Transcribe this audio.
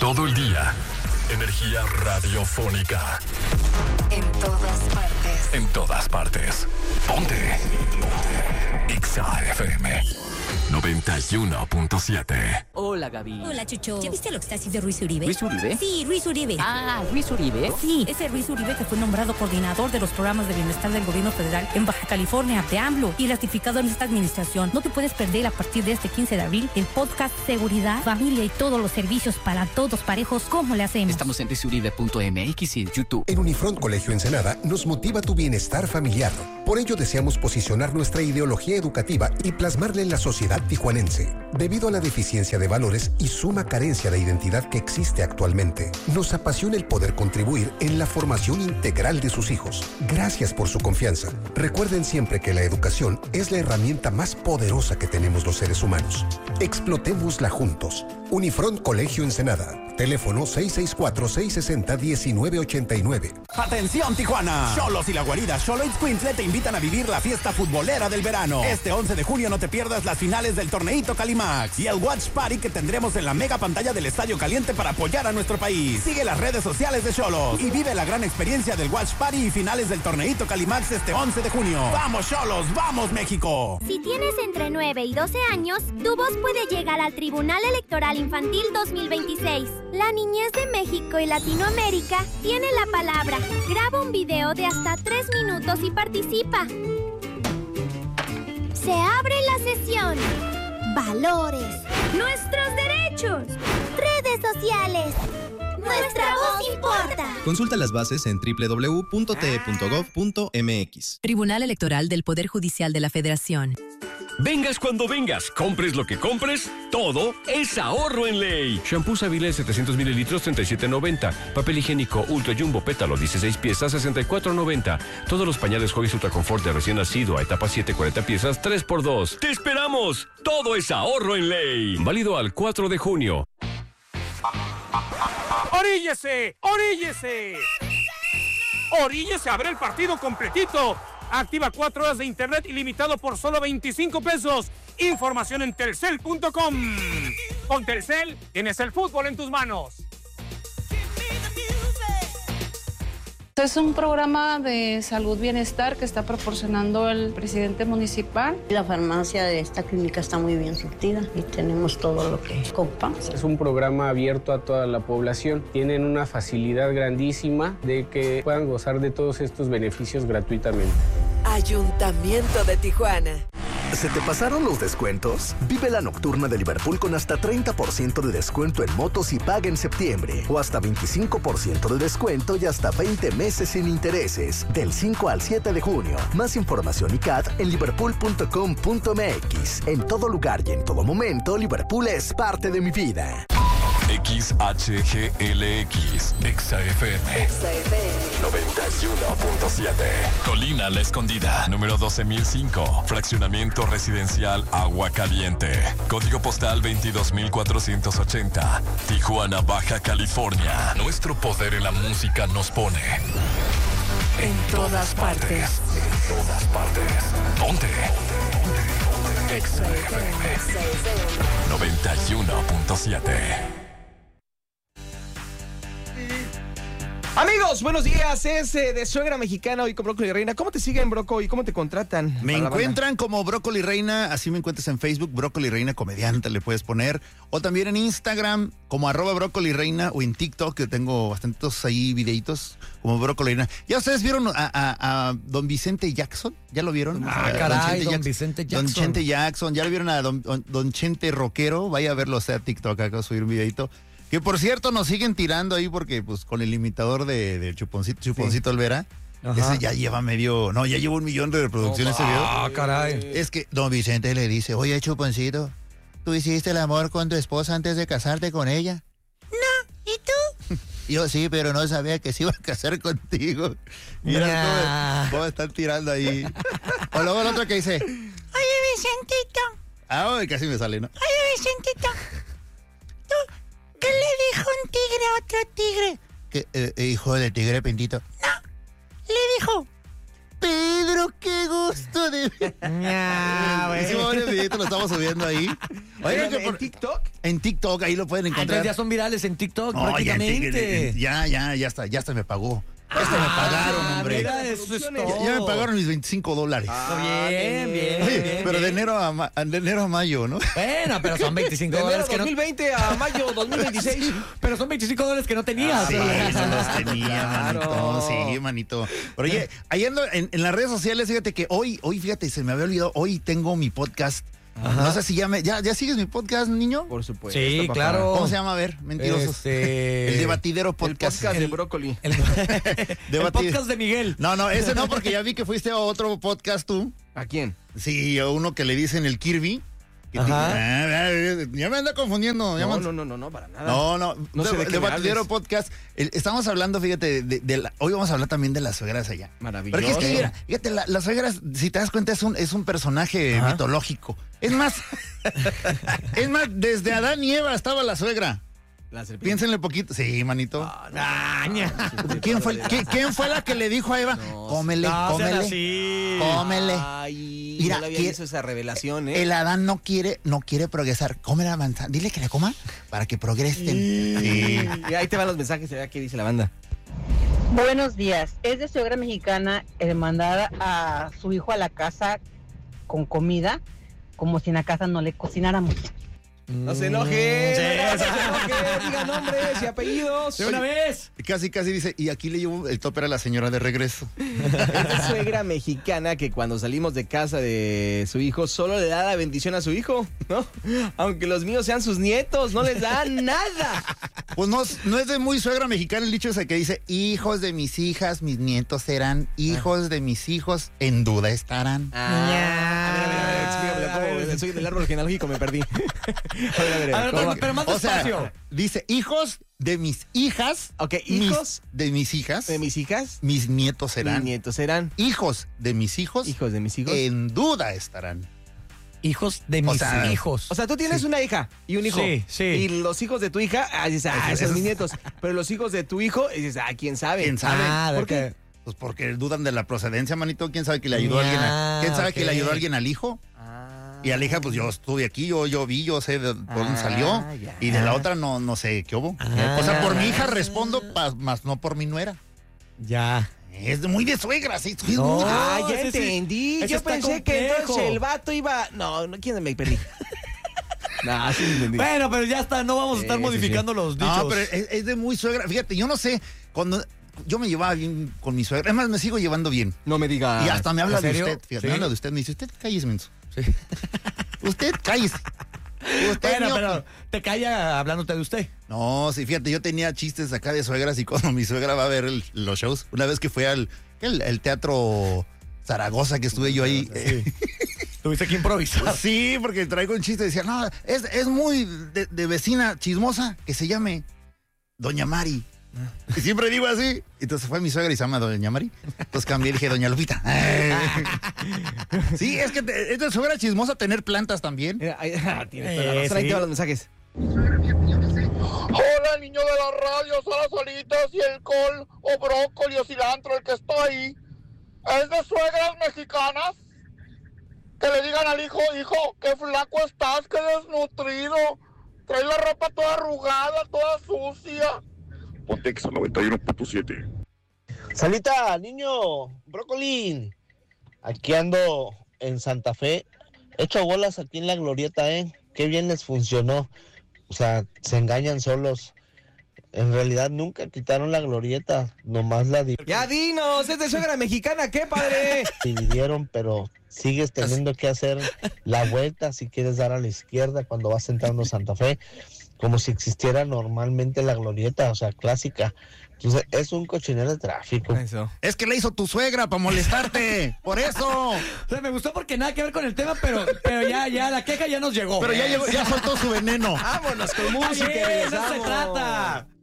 Todo el día. Energía radiofónica. En todas partes. En todas partes. Ponte. Exa FM 91.7. Hola, Gaby. Hola, Chucho. ¿Ya viste lo que está haciendo Ruiz Uribe? ¿Ruiz Uribe? Sí, Ruiz Uribe. Ah, Ruiz Uribe. Sí, ese Ruiz Uribe que fue nombrado coordinador de los programas de bienestar del gobierno federal en Baja California de AMLO y ratificado en esta administración. No te puedes perder a partir de este 15 de abril el podcast Seguridad, Familia y todos los servicios para todos parejos. ¿Cómo le hacemos? Estamos en ruizuribe.mx y YouTube. En Unifront Colegio Ensenada nos motiva tu bienestar familiar. Por ello deseamos posicionar nuestra ideología educativa y plasmarla en la sociedad tijuanense. Debido a la deficiencia de valores y suma carencia de identidad que existe actualmente, nos apasiona el poder contribuir en la formación integral de sus hijos. Gracias por su confianza. Recuerden siempre que la educación es la herramienta más poderosa que tenemos los seres humanos. Explotémosla juntos. Unifront Colegio Ensenada. Teléfono 664-660-1989. ¡Atención, Tijuana! Xolos y la guarida Xolo Escuintle te invitan a vivir la fiesta futbolera del verano. Este 11 de junio no te pierdas las finales del torneito Calimax y el Watch Party que tendremos en la mega pantalla del Estadio Caliente para apoyar a nuestro país. Sigue las redes sociales de Xolos y vive la gran experiencia del Watch Party y finales del torneito Calimax este 11 de junio. ¡Vamos, Xolos! ¡Vamos, México! Si tienes entre 9 y 12 años, tu voz puede llegar al Tribunal Electoral Infantil 2026. La niñez de México y Latinoamérica tiene la palabra. Graba un video de hasta 3 minutos y participa. Se abre la sesión. Valores. Nuestros derechos. Redes sociales. Nuestra voz importa. Consulta las bases en www.te.gov.mx. Tribunal Electoral del Poder Judicial de la Federación. Vengas cuando vengas, compres lo que compres, todo es ahorro en ley. Shampoo Savile 700 mililitros, 37.90. Papel higiénico Ultra Jumbo Pétalo, 16 piezas, 64.90. Todos los pañales Huggies Ultra Confort de recién nacido a etapa 7, 40 piezas, 3x2. ¡Te esperamos! Todo es ahorro en ley. Válido al 4 de junio. ¡Oríllese! ¡Oríllese! ¡Oríllese a ver el partido completito! Activa 4 horas de internet ilimitado por solo 25 pesos. Información en telcel.com. Con Telcel tienes el fútbol en tus manos. Es un programa de salud bienestar que está proporcionando el presidente municipal. La farmacia de esta clínica está muy bien surtida y tenemos todo lo que ocupamos. Es un programa abierto a toda la población. Tienen una facilidad grandísima de que puedan gozar de todos estos beneficios gratuitamente. Ayuntamiento de Tijuana. ¿Se te pasaron los descuentos? Vive la nocturna de Liverpool con hasta 30% de descuento en motos y paga en septiembre. O hasta 25% de descuento y hasta 20 meses sin intereses. Del 5 al 7 de junio. Más información y CAT en liverpool.com.mx. En todo lugar y en todo momento, Liverpool es parte de mi vida. XHGLX, Exa FM 91.7. Colina La Escondida, número 12.005. Fraccionamiento residencial Agua Caliente. Código postal 22.480. Tijuana, Baja California. Nuestro poder en la música nos pone En todas partes. En todas partes. Ponte. Exa FM 91.7. Amigos, buenos días. Es de Suegra Mexicana hoy con Brócoli Reina. ¿Cómo te siguen, Broco? ¿Y cómo te contratan? Me encuentran como Brócoli Reina, así me encuentras en Facebook, Brócoli Reina Comediante le puedes poner. O también en Instagram, como @Brócoli Reina, o en TikTok, que tengo bastantes ahí videitos, como Brócoli Reina. ¿Ya ustedes vieron a don Vicente Jackson? ¿Ya lo vieron? Caray, don Vicente Jackson. Don Chente Jackson. ¿Ya lo vieron a don Chente Rockero? Vaya a verlo, a TikTok, acá a subir un videito. Que por cierto nos siguen tirando ahí porque pues con el imitador de Chuponcito Olvera, ese ya lleva ya lleva 1 millón de reproducciones ese video. Ah, caray. Es que don Vicente le dice, oye Chuponcito, ¿tú hiciste el amor con tu esposa antes de casarte con ella? No, ¿y tú? Yo sí, pero no sabía que se iba a casar contigo. Mira cómo están tirando ahí. O luego el otro que dice, oye Vicentito. Casi me sale, ¿no? Oye Vicentito. ¿Qué le dijo un tigre a otro tigre? Hijo del tigre Pentito. No, le dijo, Pedro, qué gusto de Hicimos varios videitos, lo estamos subiendo ahí. Oigan, ¿En TikTok? En TikTok, ahí lo pueden encontrar. Entonces ya son virales en TikTok, No, prácticamente. Ya está me pagó. Hasta me pagaron, hombre. Mira, eso es todo. Ya me pagaron mis $25. Bien. Oye, pero de enero a mayo, ¿no? Bueno, pero son $25 De enero que 2020 a mayo 2026. Pero son $25 que no tenías. Sí, eso los tenía, Claro. manito. Sí, manito. Pero oye, ahí ando en las redes sociales, fíjate que hoy, fíjate, se me había olvidado, hoy tengo mi podcast. No sé si ya sigues mi podcast, niño. Por supuesto. Sí, papá. claro. ¿Cómo se llama? A ver, mentirosos. El Debatidero Podcast. El podcast de Brócoli. El podcast de Miguel. No, ese no, porque ya vi que fuiste a otro podcast tú. ¿A quién? Sí, a uno que le dicen el Kirby. Ya me anda confundiendo. No, para nada. No sé de Debatidero Podcast. Estamos hablando, fíjate, hoy vamos a hablar también de las suegras allá. Maravilloso. Porque es que, mira, fíjate, las suegras, si te das cuenta, es un personaje mitológico. Es más, desde Adán y Eva estaba la suegra. Piénsenle poquito. Sí, manito. ¿Quién fue la que le dijo a Eva? Cómele. Cómele. Ay, mira, no le había visto esa revelación, El Adán no quiere progresar. Come la manzana. Dile que le coma para que progresen. Sí. Y ahí te van los mensajes, se vea qué dice la banda. Buenos días. Es de suegra mexicana mandar a su hijo a la casa con comida como si en la casa no le cocináramos. No se enoje, diga nombres y apellidos. De una vez. Casi dice, y aquí le llevo el topper a la señora de regreso. Esta suegra mexicana que cuando salimos de casa de su hijo solo le da la bendición a su hijo, ¿no? Aunque los míos sean sus nietos, no les da nada. Pues no es de muy suegra mexicana el dicho ese que dice, hijos de mis hijas, mis nietos serán, hijos de mis hijos, en duda estarán. Explícame, soy del árbol genealógico, me perdí. Pero más despacio. O sea, dice, hijos de mis hijas. Ok, hijos de mis hijas. De mis hijas. Mis nietos serán. Mis nietos serán. Hijos de mis hijos. Hijos de mis hijos. En duda estarán. Hijos de mis hijos. O sea, tú tienes una hija y un hijo. Sí. Y los hijos de tu hija, dices, esos son mis nietos. Pero los hijos de tu hijo, dices, quién sabe. ¿Quién sabe? ¿Por qué? Pues porque dudan de la procedencia, manito. ¿Quién sabe que le ayudó a alguien? ¿Quién sabe que le ayudó a alguien al hijo? Y a la hija, pues yo estuve aquí, yo vi, yo sé de dónde salió. Ya. Y de la otra no sé qué hubo. O sea, por mi hija respondo, más no por mi nuera. Ya. Es muy de suegra, sí. Ya entendí. Yo pensé que entonces el vato iba... No, ¿quién me perdí? Sí entendí. Bueno, pero ya está, no vamos a estar modificando los dichos. No, pero es de muy suegra. Fíjate, yo no sé, cuando... Yo me llevaba bien con mi suegra. Además, me sigo llevando bien. No me digas. Y hasta me habla de usted. Fíjate, ¿Sí? me habla de usted. Me dice, usted cállese, menso. Sí. Usted cállese. Pero te calla hablándote de usted. No, sí, fíjate, yo tenía chistes acá de suegras y cuando mi suegra va a ver los shows, una vez que fue al Teatro Zaragoza, que estuve yo ahí. Tuviste que improvisar. Sí, porque traigo un chiste y decía, no, es muy de vecina chismosa que se llame Doña Mari. Y siempre digo así. Entonces fue mi suegra y se llama Doña Mari. Entonces cambié y dije, Doña Lupita. Sí, es que es de suegra chismosa tener plantas también. Tienes toda la razón. Ahí te van los mensajes. Hola, niño de la radio, son las alitas y el col o brócoli o cilantro, el que está ahí. ¿Es de suegras mexicanas? Que le digan al hijo, qué flaco estás, qué desnutrido. Trae la ropa toda arrugada, toda sucia. Pontex 91.7. Salita, niño, brócoli. Aquí ando en Santa Fe. Hecho bolas aquí en la glorieta, Qué bien les funcionó. O sea, se engañan solos. En realidad nunca quitaron la glorieta, nomás la dividieron. Ya dinos, es de suegra mexicana, qué padre. Dividieron, pero sigues teniendo que hacer la vuelta si quieres dar a la izquierda cuando vas entrando a Santa Fe, como si existiera normalmente la glorieta, o sea, clásica. Entonces, es un cochinero de tráfico. Eso. Es que le hizo tu suegra para molestarte. Por eso. O sea, me gustó porque nada que ver con el tema, pero ya la queja ya nos llegó. Pero ya soltó su veneno. Vámonos con música. Eso se trata.